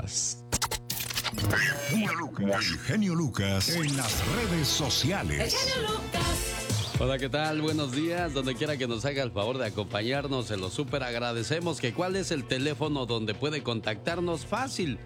Lucas. El genio Lucas en las redes sociales. El genio Lucas. Hola, ¿qué tal? Buenos días. Donde quiera que nos haga el favor de acompañarnos, se lo súper agradecemos. ¿Cuál es el teléfono donde puede contactarnos? Fácil.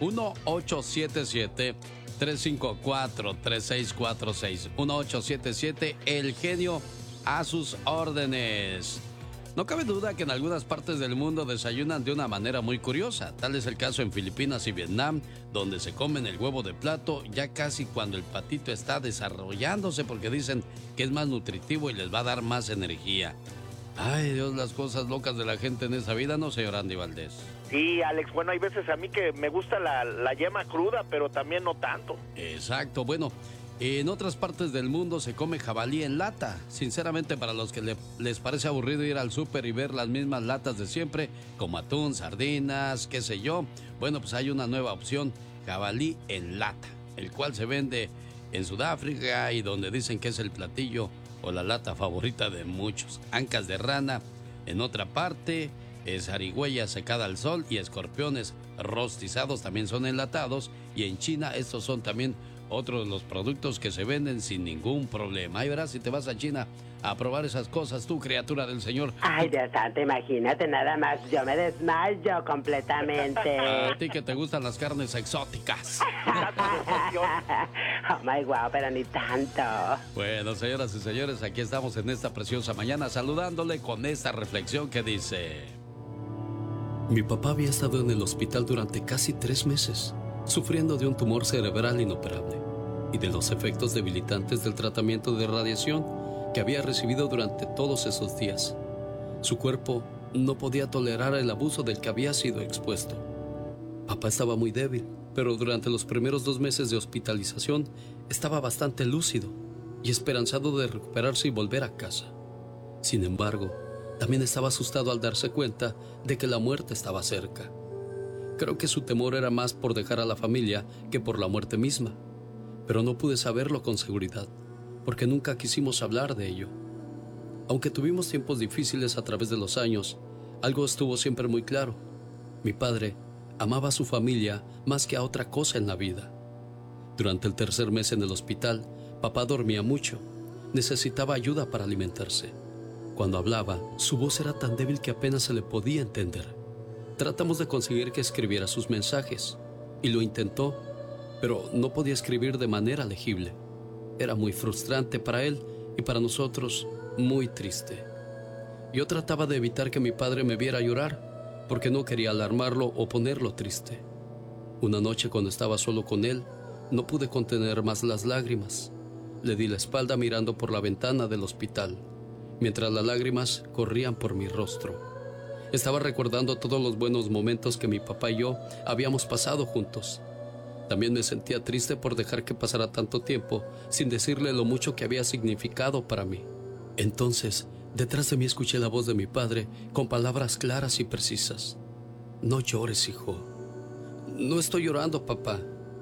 1-877-354-3646. 1-877 El Genio, a sus órdenes. No cabe duda que en algunas partes del mundo desayunan de una manera muy curiosa. Tal es el caso en Filipinas y Vietnam, donde se comen el huevo de plato ya casi cuando el patito está desarrollándose, porque dicen que es más nutritivo y les va a dar más energía. Ay, Dios, las cosas locas de la gente en esa vida, ¿no, señor Andy Valdés? Sí, Alex, bueno, hay veces a mí que me gusta la yema cruda, pero también no tanto. Exacto, bueno, en otras partes del mundo se come jabalí en lata. Sinceramente, para los que les parece aburrido ir al súper y ver las mismas latas de siempre, como atún, sardinas, qué sé yo, bueno, pues hay una nueva opción, jabalí en lata, el cual se vende en Sudáfrica y donde dicen que es el platillo o la lata favorita de muchos. Ancas de rana en otra parte, zarigüeya secada al sol y escorpiones rostizados también son enlatados, y en China estos son también otros de los productos que se venden sin ningún problema. Ahí verás si te vas a China a probar esas cosas, tú, criatura del Señor. Ay, Dios santo, imagínate nada más, yo me desmayo completamente. A ti que te gustan las carnes exóticas. Oh my wow, pero ni tanto. Bueno, señoras y señores, aquí estamos en esta preciosa mañana saludándole con esta reflexión que dice: mi papá había estado en el hospital durante casi 3 meses, sufriendo de un tumor cerebral inoperable y de los efectos debilitantes del tratamiento de radiación que había recibido durante todos esos días. Su cuerpo no podía tolerar el abuso del que había sido expuesto. Papá estaba muy débil, pero durante los primeros 2 meses de hospitalización estaba bastante lúcido y esperanzado de recuperarse y volver a casa. Sin embargo, también estaba asustado al darse cuenta de que la muerte estaba cerca. Creo que su temor era más por dejar a la familia que por la muerte misma, pero no pude saberlo con seguridad, porque nunca quisimos hablar de ello. Aunque tuvimos tiempos difíciles a través de los años, algo estuvo siempre muy claro. Mi padre amaba a su familia más que a otra cosa en la vida. Durante el 3er mes en el hospital, papá dormía mucho, necesitaba ayuda para alimentarse. Cuando hablaba, su voz era tan débil que apenas se le podía entender. Tratamos de conseguir que escribiera sus mensajes, y lo intentó, pero no podía escribir de manera legible. Era muy frustrante para él y para nosotros muy triste. Yo trataba de evitar que mi padre me viera llorar, porque no quería alarmarlo o ponerlo triste. Una noche, cuando estaba solo con él, no pude contener más las lágrimas. Le di la espalda mirando por la ventana del hospital, mientras las lágrimas corrían por mi rostro. Estaba recordando todos los buenos momentos que mi papá y yo habíamos pasado juntos. También me sentía triste por dejar que pasara tanto tiempo sin decirle lo mucho que había significado para mí. Entonces, detrás de mí escuché la voz de mi padre con palabras claras y precisas. No llores, hijo. No estoy llorando, papá.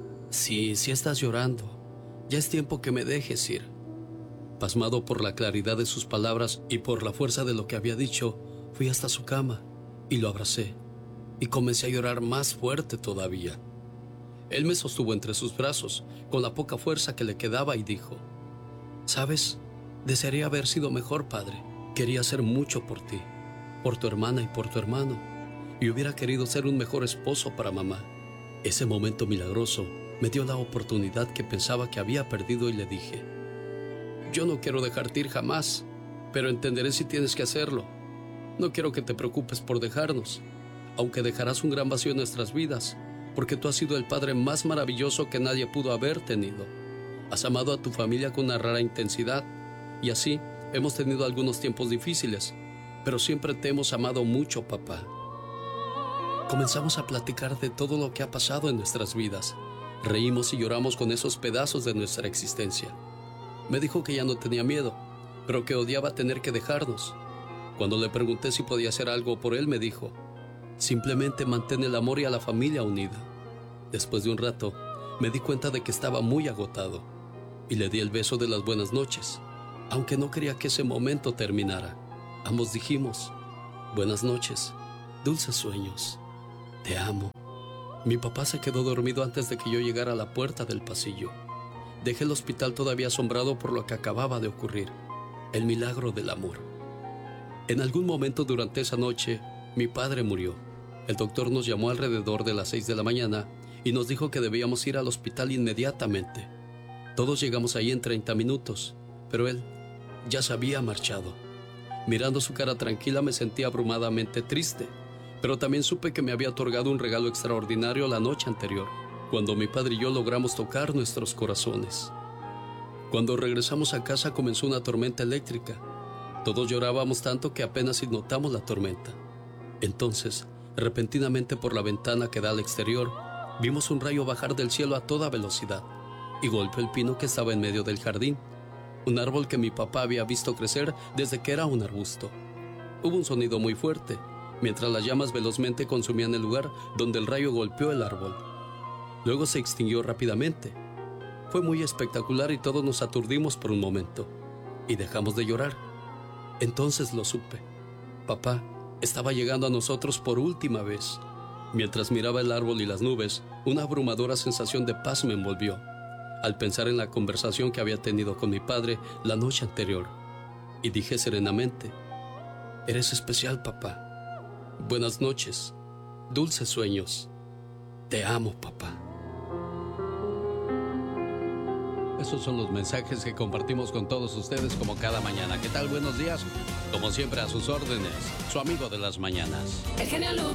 Sí estás llorando. Ya es tiempo que me dejes ir. Pasmado por la claridad de sus palabras y por la fuerza de lo que había dicho, fui hasta su cama y lo abracé, y comencé a llorar más fuerte todavía. Él me sostuvo entre sus brazos, con la poca fuerza que le quedaba, y dijo: ¿sabes? Desearía haber sido mejor padre. Quería hacer mucho por ti, por tu hermana y por tu hermano, y hubiera querido ser un mejor esposo para mamá. Ese momento milagroso me dio la oportunidad que pensaba que había perdido, y le dije: yo no quiero dejarte ir jamás, pero entenderé si tienes que hacerlo. No quiero que te preocupes por dejarnos, aunque dejarás un gran vacío en nuestras vidas, porque tú has sido el padre más maravilloso que nadie pudo haber tenido. Has amado a tu familia con una rara intensidad, y así hemos tenido algunos tiempos difíciles, pero siempre te hemos amado mucho, papá. Comenzamos a platicar de todo lo que ha pasado en nuestras vidas. Reímos y lloramos con esos pedazos de nuestra existencia. Me dijo que ya no tenía miedo, pero que odiaba tener que dejarnos. Cuando le pregunté si podía hacer algo por él, me dijo: simplemente mantén el amor y a la familia unida. Después de un rato, me di cuenta de que estaba muy agotado, y le di el beso de las buenas noches, aunque no quería que ese momento terminara. Ambos dijimos: buenas noches, dulces sueños, te amo. Mi papá se quedó dormido antes de que yo llegara a la puerta del pasillo. Dejé el hospital todavía asombrado por lo que acababa de ocurrir, el milagro del amor. En algún momento durante esa noche, mi padre murió. El doctor nos llamó alrededor de las 6 de la mañana y nos dijo que debíamos ir al hospital inmediatamente. Todos llegamos ahí en 30 minutos, pero él ya se había marchado. Mirando su cara tranquila me sentí abrumadamente triste, pero también supe que me había otorgado un regalo extraordinario la noche anterior, cuando mi padre y yo logramos tocar nuestros corazones. Cuando regresamos a casa comenzó una tormenta eléctrica. Todos llorábamos tanto que apenas si notamos la tormenta. Entonces, repentinamente por la ventana que da al exterior, vimos un rayo bajar del cielo a toda velocidad y golpeó el pino que estaba en medio del jardín, un árbol que mi papá había visto crecer desde que era un arbusto. Hubo un sonido muy fuerte, mientras las llamas velozmente consumían el lugar donde el rayo golpeó el árbol. Luego se extinguió rápidamente. Fue muy espectacular y todos nos aturdimos por un momento y dejamos de llorar. Entonces lo supe. Papá estaba llegando a nosotros por última vez. Mientras miraba el árbol y las nubes, una abrumadora sensación de paz me envolvió al pensar en la conversación que había tenido con mi padre la noche anterior. Y dije serenamente: eres especial, papá. Buenas noches, dulces sueños. Te amo, papá. Esos son los mensajes que compartimos con todos ustedes como cada mañana. ¿Qué tal? Buenos días. Como siempre, a sus órdenes, su amigo de las mañanas. El genio Lucas.